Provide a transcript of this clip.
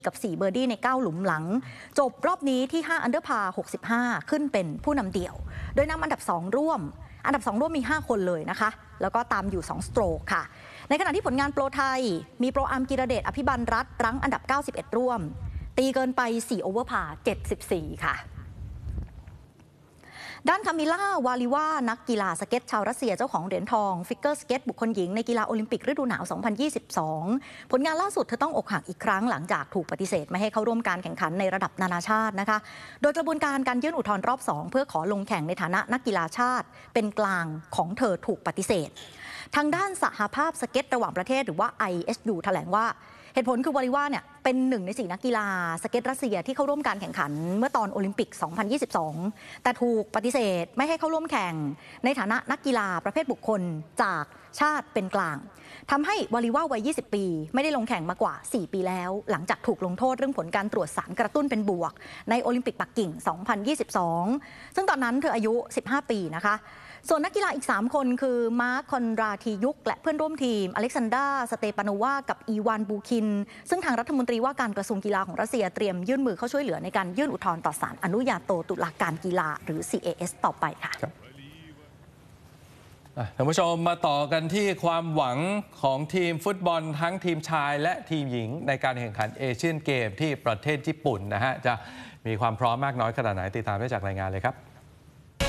กับ4เบอร์ดี้ใน9หลุมหลังจบรอบนี้ที่5อันเดอร์พาร์65ขึ้นเป็นผู้นำเดี่ยวโดยนำอันดับ2ร่วมมี5คนเลยนะคะแล้วก็ตามอยู่2สโตรกค่ะในขณะที่ผลงานโปรไทยมีโปรอาร์มกิรเดชอภิบันรัตน์รั้งอันดับ91ร่วมตีเกินไป4โอเวอร์พาร์74ค่ะด้านคามิล่าวาลิวานักกีฬาสเก็ตชาวรัสเซียเจ้าของเหรียญทองฟิกเกอร์สเก็ตบุคคลหญิงในกีฬาโอลิมปิกฤดูหนาว2022ผลงานล่าสุดเธอต้องอกหักอีกครั้งหลังจากถูกปฏิเสธไม่ให้เข้าร่วมการแข่งขันในระดับนานาชาตินะคะโดยกระบวนการยื่นอุทธรณ์รอบ2เพื่อขอลงแข่งในฐานะนักกีฬาชาติเป็นกลางของเธอถูกปฏิเสธทางด้านสหภาพสเก็ตระหว่างประเทศหรือว่า ISU แถลงว่าเหตุผลคือวาลิวาเนี่ยเป็น1 ใน 4นักกีฬาสเก็ตรัสเซียที่เข้าร่วมการแข่งขันเมื่อตอนโอลิมปิก2022แต่ถูกปฏิเสธไม่ให้เข้าร่วมแข่งในฐานะนักกีฬาประเภทบุคคลจากชาติเป็นกลางทำให้วาลิวาวัย20ปีไม่ได้ลงแข่งมากว่า4ปีแล้วหลังจากถูกลงโทษเรื่องผลการตรวจสารกระตุ้นเป็นบวกในโอลิมปิกปักกิ่ง2022ซึ่งตอนนั้นเธออายุ15ปีนะคะส่วนนักกีฬาอีก3คนคือมาร์ค คอนราทียุกและเพื่อนร่วมทีมอเล็กซานดรา สเตปานวากับอีวานบูคินซึ่งทางรัฐมนตรีว่าการกระทรวงกีฬาของรัสเซียเตรียมยื่นมือเข้าช่วยเหลือในการยื่นอุทธรณ์ต่อศาลอนุญาโตตุลาการกีฬาหรือ CAS ต่อไปค่ะท่านผู้ชมมาต่อกันที่ความหวังของทีมฟุตบอลทั้งทีมชายและทีมหญิงในการแข่งขันเอเชียนเกมที่ประเทศญี่ปุ่นนะฮะจะมีความพร้อมมากน้อยขนาดไหนติดตามได้จากรายงานเลยครับ